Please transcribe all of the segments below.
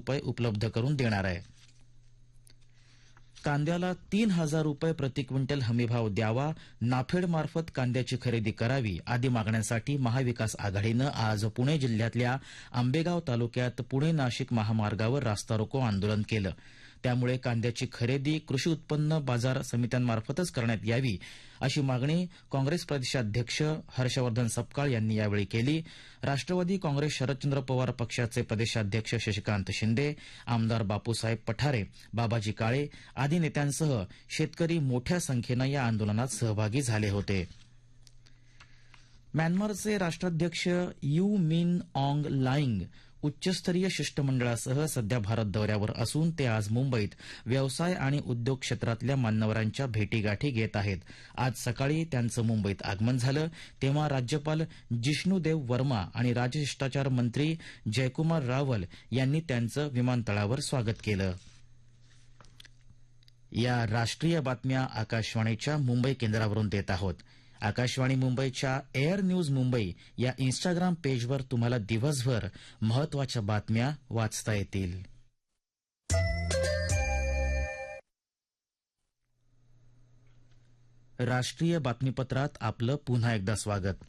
रुपये उपलब्ध करून देणार आहे. कांद्याला 3,000 रुपये प्रति क्विंटल हमीभाव द्यावा, नाफेडमार्फत कांद्याची खरेदी करावी आदी मागण्यांसाठी महाविकास आघाडीनं आज पुणे जिल्ह्यातल्या आंबेगाव तालुक्यात पुणे नाशिक महामार्गावर रास्ता रोको आंदोलन केलं. त्यामुळे कांद्याची खरेदी कृषी उत्पन्न बाजार समित्यांमार्फतच करण्यात यावी अशी मागणी काँग्रेस प्रदेशाध्यक्ष हर्षवर्धन सपकाळ यांनी यावेळी केली. राष्ट्रवादी काँग्रेस शरदचंद्र पवार पक्षाचे प्रदेशाध्यक्ष शशिकांत शिंदे, आमदार बापूसाहेब पठारे, बाबाजी काळे आदी नेत्यांसह शेतकरी मोठ्या संख्येनं या आंदोलनात सहभागी झाले होते. म्यानमारचे राष्ट्राध्यक्ष यू मिन ऑंग लाईंग उच्चस्तरीय शिष्टमंडळासह सध्या भारत दौऱ्यावर असून ते आज मुंबईत व्यवसाय आणि उद्योग क्षेत्रातल्या मान्यवरांच्या भेटीगाठी घेत आहेत. आज सकाळी त्यांचं मुंबईत आगमन झालं तेव्हा राज्यपाल जिष्णुदेव वर्मा आणि राजशिष्टाचार मंत्री जयकुमार रावल यांनी त्यांचं विमानतळावर स्वागत केलं. या राष्ट्रीय बातम्या आकाशवाणीच्या मुंबई केंद्रावरून देत आहोत. आकाशवाणी मुंबईच्या एअर न्यूज मुंबई या इन्स्टाग्राम पेजवर तुम्हाला दिवसभर महत्वाच्या बातम्या वाचता येतील. राष्ट्रीय बातमीपत्रात आपलं पुन्हा एकदा स्वागत.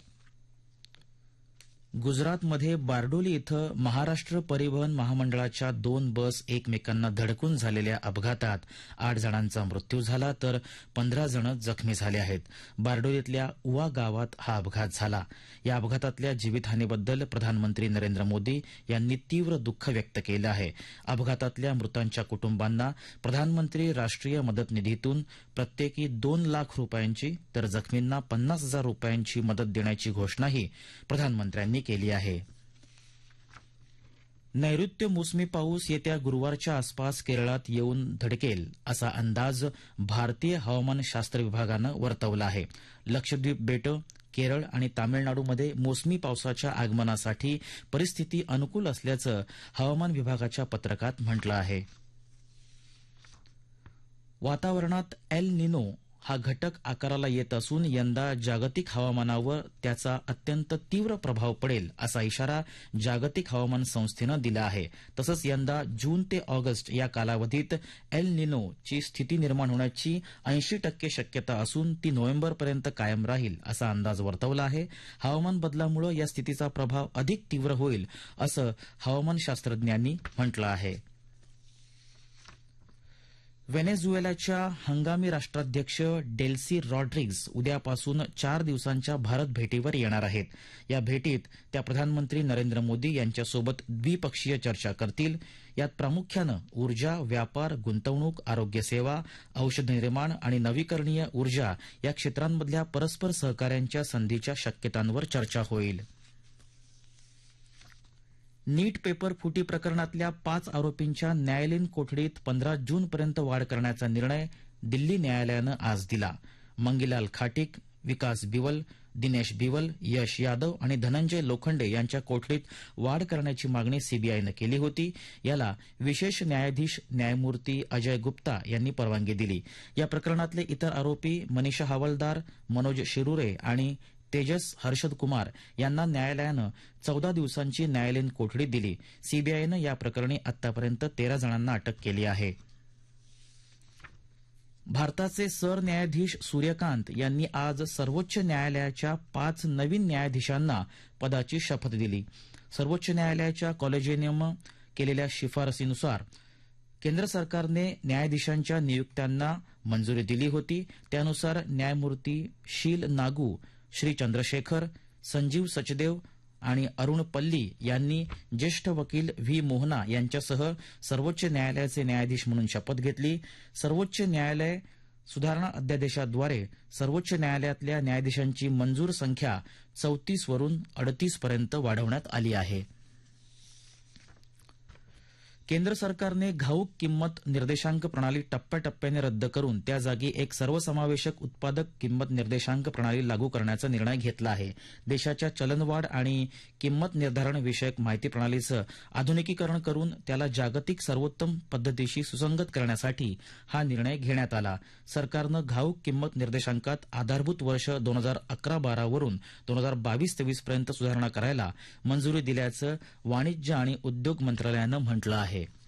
गुजरातमध्ये बारडोली इथं महाराष्ट्र परिवहन महामंडळाच्या 2 बस एकमेकांना धडकून झालेल्या अपघातात 8 जणांचा मृत्यू झाला तर 15 जण जखमी झाले आहेत. बारडोलीतल्या उवा गावात हा अपघात झाला. या अपघातातल्या जीवितहानीबद्दल प्रधानमंत्री नरेंद्र मोदी यांनी तीव्र दुःख व्यक्त केलं आहे. अपघातातल्या मृतांच्या कुटुंबांना प्रधानमंत्री राष्ट्रीय मदत निधीतून प्रत्येकी 2 लाख रुपयांची तर जखमींना 50,000 रुपयांची मदत देण्याची घोषणाही प्रधानमंत्र्यांनी केली आहे. नैऋत्य मोसमी पाऊस येत्या गुरुवारच्या आसपास केरळात येऊन धडकेल असा अंदाज भारतीय हवामानशास्त्र विभागानं वर्तवला आहे. लक्षद्वीप बेटं, केरळ आणि तामिळनाडूमध्ये मोसमी पावसाच्या आगमनासाठी परिस्थिती अनुकूल असल्याचं हवामान विभागाच्या पत्रकात म्हटलं आहे. वातावरणात एल निनो हा घटक आकाराला येत असून यंदा जागतिक हवामानावर त्याचा अत्यंत तीव्र प्रभाव पडेल असा इशारा जागतिक हवामान संस्थेनं दिला आहे. तसंच यंदा जून ते ऑगस्ट या कालावधीत एल निनोची स्थिती निर्माण होण्याची 80% शक्यता असून ती नोव्हेंबरपर्यंत कायम राहील असा अंदाज वर्तवला आहे. हवामान बदलामुळे या स्थितीचा प्रभाव अधिक तीव्र होईल असं हवामानशास्त्रज्ञांनी म्हटलं आहे. व्हेनेझुएलाच्या हंगामी राष्ट्राध्यक्ष डेल्सी रॉड्रिग्ज उद्यापासून 4 दिवसांच्या भारत भेटीवर येणार आहेत. या भेटीत त्या प्रधानमंत्री नरेंद्र मोदी यांच्यासोबत द्विपक्षीय चर्चा करतील. यात प्रामुख्यानं ऊर्जा, व्यापार, गुंतवणूक, आरोग्यसेवा, औषध निर्माण आणि नवीकरणीय ऊर्जा या क्षेत्रांमधल्या परस्पर सहकार्याच्या संधीच्या शक्यतांवर चर्चा होईल. नीट पेपर फुटी प्रकरणातल्या 5 आरोपींच्या न्यायालयीन कोठडीत 15 जूनपर्यंत वाढ करण्याचा निर्णय दिल्ली न्यायालयानं आज दिला. मंगीलाल खाटिक, विकास बिवल, दिनेश बिवल, यश यादव आणि धनंजय लोखंडे यांच्या कोठडीत वाढ करण्याची मागणी सीबीआयनं केली होती. याला विशेष न्यायाधीश न्यायमूर्ती अजय गुप्ता यांनी परवानगी दिली. या प्रकरणातले इतर आरोपी मनीषा हवालदार, मनोज शिरुरे आणि तेजस हर्षद कुमार यांना न्यायालयानं 14 दिवसांची न्यायालयीन कोठडी दिली. सीबीआयनं या प्रकरणी आतापर्यंत 13 जणांना अटक केली आहे. भारताचे सरन्यायाधीश सूर्यकांत यांनी आज सर्वोच्च न्यायालयाच्या 5 नवीन न्यायाधीशांना पदाची शपथ दिली. सर्वोच्च न्यायालयाच्या कॉलेजियमनं केलेल्या शिफारसीनुसार केंद्र सरकारने न्यायाधीशांच्या नियुक्त्यांना मंजुरी दिली होती. त्यानुसार न्यायमूर्ती शील नागू, श्री चंद्रशेखर, संजीव सचदेव आणि अरुण पल्ली यांनी ज्येष्ठ वकील व्ही मोहना यांच्यासह सर्वोच्च न्यायालयाचे न्यायाधीश म्हणून शपथ घेतली. सर्वोच्च न्यायालय सुधारणा अध्यादेशाद्वारे सर्वोच्च न्यायालयातल्या न्यायाधीशांची मंजूर संख्या 34 वरून 38 पर्यंत वाढवण्यात आली आहे. केंद्र सरकारने घाऊक किंमत निर्देशांक प्रणाली टप्प्याटप्प्याने रद्द करून त्या जागी एक सर्वसमावेशक उत्पादक किंमत निर्देशांक प्रणाली लागू करण्याचा निर्णय घेतला आहे. देशाच्या चलनवाढ आणि किंमत निर्धारण विषयक माहिती प्रणालीचं आधुनिकीकरण करून त्याला जागतिक सर्वोत्तम पद्धतीशी सुसंगत करण्यासाठी हा निर्णय घेण्यात आला. सरकारनं घाऊक किंमत निर्देशांकात आधारभूत वर्ष 2011-12 वरून 2022-23 पर्यंत सुधारणा करायला मंजुरी दिल्याचं वाणिज्य आणि उद्योग मंत्रालयानं म्हटलं आहे.